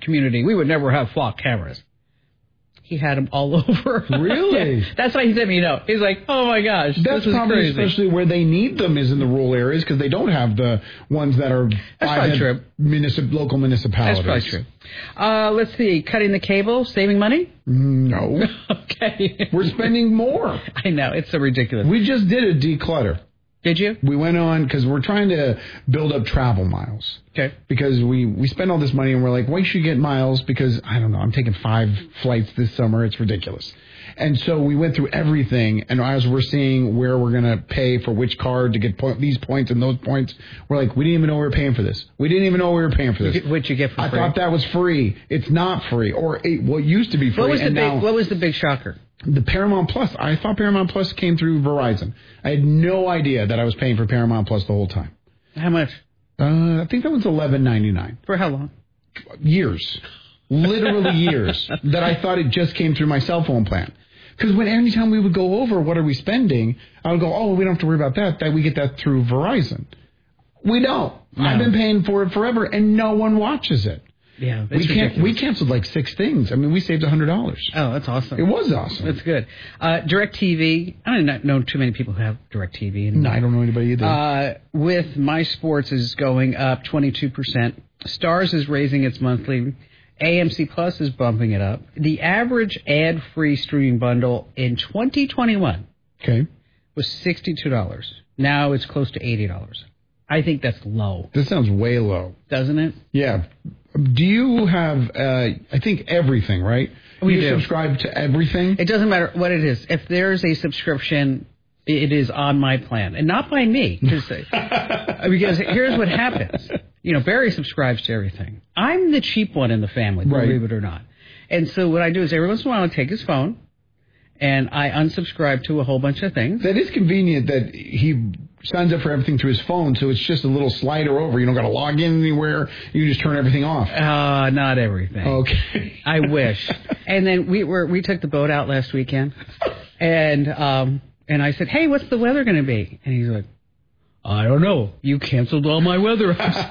community, we would never have flock cameras. He had them all over. Really? Yeah, that's why he sent me a note. He's like, oh, my gosh, that's this is probably crazy. Especially where they need them is in the rural areas because they don't have the ones that are true. Local municipalities. That's probably true. Let's see. Cutting the cable, saving money? No. Okay. We're spending more. I know. It's so ridiculous. We just did a declutter. Did you? We went on because we're trying to build up travel miles. Okay. Because we spend all this money and we're like, we should get miles because, I don't know, I'm taking 5 flights this summer. It's ridiculous. And so we went through everything. And as we're seeing where we're going to pay for which card to get these points and those points, we're like, we didn't even know we were paying for this. We didn't even know we were paying for this. What'd you get for free? I thought that was free. It's not free. Or it used to be free. What was the big shocker? The Paramount Plus. I thought Paramount Plus came through Verizon. I had no idea that I was paying for Paramount Plus the whole time. How much? I think that was $11.99. For how long? Years. Literally years. That I thought it just came through my cell phone plan. Because anytime we would go over what are we spending, I would go, oh, we don't have to worry about that. That we get that through Verizon. We don't. No. I've been paying for it forever, and no one watches it. Yeah, we canceled like 6 things. I mean, we saved $100. Oh, that's awesome. It was awesome. That's good. DirecTV. I don't know too many people who have DirecTV. No, I don't know anybody either. With My Sports is going up 22%. Stars is raising its monthly. AMC Plus is bumping it up. The average ad-free streaming bundle in 2021 was $62. Now it's close to $80. I think that's low. This sounds way low. Doesn't it? Yeah. Do you have, I think, everything, right? We do. You subscribe to everything? It doesn't matter what it is. If there's a subscription, it is on my plan. And not by me. Because here's what happens. Barry subscribes to everything. I'm the cheap one in the family, believe it or not. And so what I do is every once in a while I take his phone, and I unsubscribe to a whole bunch of things. That is convenient that he signs up for everything through his phone, so it's just a little slider over. You don't got to log in anywhere. You just turn everything off. Not everything. Okay. I wish. And then we took the boat out last weekend, and I said, hey, what's the weather going to be? And he's like, I don't know. You canceled all my weather apps.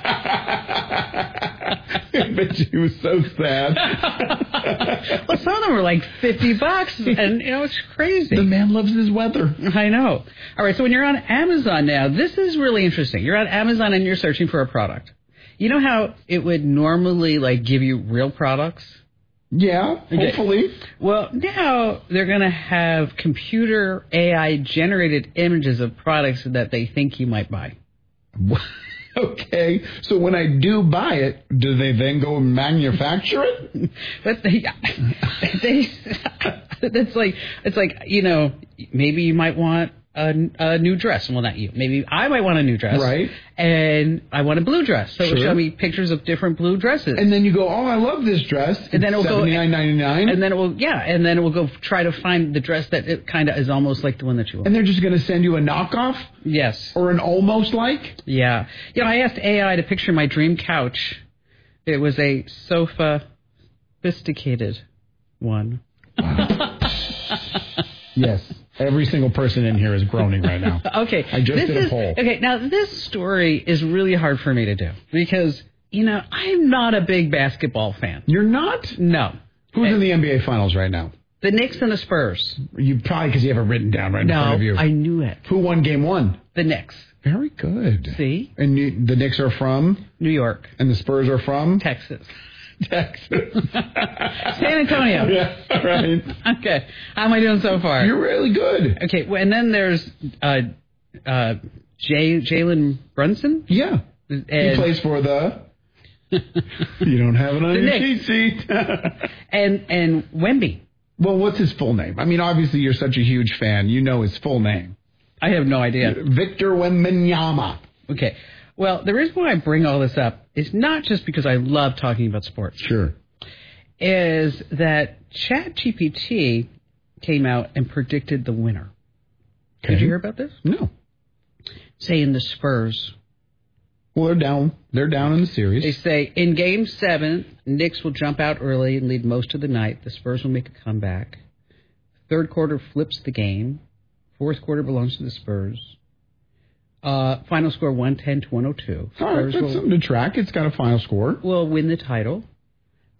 I bet you was so sad. Well, some of them were like $50, and it's crazy. The man loves his weather. I know. All right, so when you're on Amazon now, this is really interesting. You're on Amazon and you're searching for a product. You know how it would normally give you real products? Yeah, hopefully. Okay. Well, now they're going to have computer AI-generated images of products that they think you might buy. Okay, so when I do buy it, do they then go and manufacture it? But it's like maybe you might want a new dress. Well, not you. Maybe I might want a new dress. Right. And I want a blue dress. So it'll show me pictures of different blue dresses. And then you go, oh, I love this dress. And then it will go $79.99. And then it will go try to find the dress that it kind of is almost like the one that you want. And they're just going to send you a knockoff? Yes. Or an almost like? Yeah. I asked AI to picture my dream couch. It was a sophisticated one. Wow. Yes. Every single person in here is groaning right now. Okay. I just did a poll. Okay, now this story is really hard for me to do because, I'm not a big basketball fan. You're not? No. Who's in the NBA Finals right now? The Knicks and the Spurs. You probably because you have it written down right in front of you. No, I knew it. Who won Game 1? The Knicks. Very good. See? And the Knicks are from? New York. And the Spurs are from? Texas. San Antonio. Yeah, right. Okay. How am I doing so far? You're really good. Okay, and then there's Jalen Brunson. Yeah. And he plays for the... You don't have it on your cheat sheet. and Wemby. Well, what's his full name? I mean, obviously you're such a huge fan. You know his full name. I have no idea. Victor Wembanyama. Okay. Well, the reason why I bring all this up is not just because I love talking about sports. Sure. Is that ChatGPT came out and predicted the winner. Okay. Did you hear about this? No. Saying the Spurs. Well, they're down. They're down in the series. They say in Game 7, Knicks will jump out early and lead most of the night. The Spurs will make a comeback. Third quarter flips the game. Fourth quarter belongs to the Spurs. Final score 110-102. All right, that's something to track. It's got a final score. Will win the title.